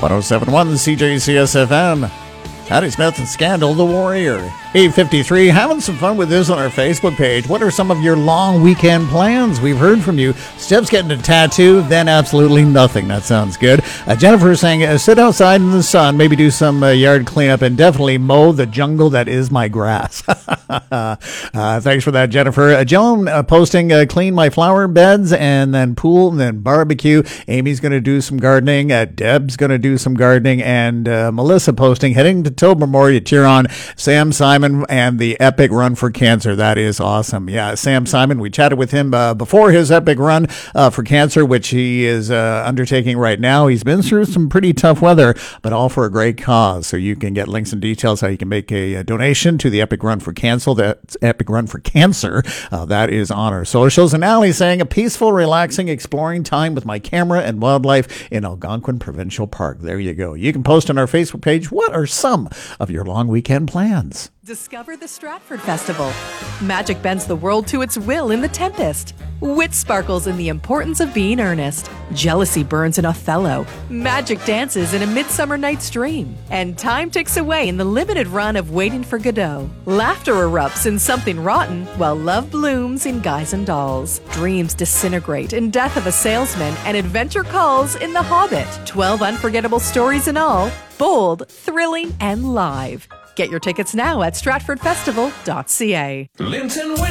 1071 CJCS FM. Patty Smith and Scandal, the Warrior. 8:53, having some fun with this on our Facebook page. What are some of your long weekend plans? We've heard from you. Steph's getting a tattoo, then absolutely nothing. That sounds good. Jennifer saying, sit outside in the sun, maybe do some yard cleanup, and definitely mow the jungle that is my grass. Thanks for that, Jennifer. Joan posting, clean my flower beds, and then pool, and then barbecue. Amy's going to do some gardening. Deb's going to do some gardening, and Melissa posting, heading to Tobermory to cheer on Sam Simon and the epic run for cancer. That is awesome. Yeah, Sam Simon, we chatted with him before his epic run for cancer, which he is undertaking right now. He's been through some pretty tough weather, but all for a great cause. So you can get links and details how you can make a donation to the epic run for cancer. That's epic run for cancer. That is on our socials. And Allie saying, a peaceful, relaxing, exploring time with my camera and wildlife in Algonquin Provincial Park. There you go. You can post on our Facebook page, what are some of your long weekend plans? Discover the Stratford Festival. Magic bends the world to its will in The Tempest. Wit sparkles in the importance of being earnest. Jealousy burns in Othello. Magic dances in A Midsummer Night's Dream. And time ticks away in the limited run of Waiting for Godot. Laughter erupts in Something Rotten, while love blooms in Guys and Dolls. Dreams disintegrate in Death of a Salesman, and adventure calls in The Hobbit. 12 unforgettable stories in all, bold, thrilling, and live. Get your tickets now at stratfordfestival.ca. Linton